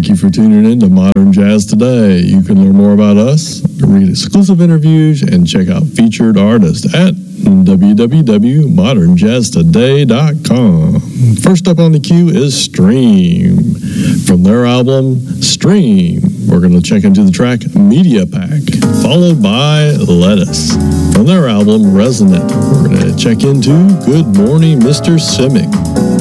Thank you for tuning in to Modern Jazz Today. You can learn more about us, read exclusive interviews, and check out featured artists at www.modernjazztoday.com. First up on the queue is Stream. From their album, Stream, we're going to check into the track Media Pack, followed by Lettuce. From their album, Resonant, we're going to check into Good Morning, Mr. Simic.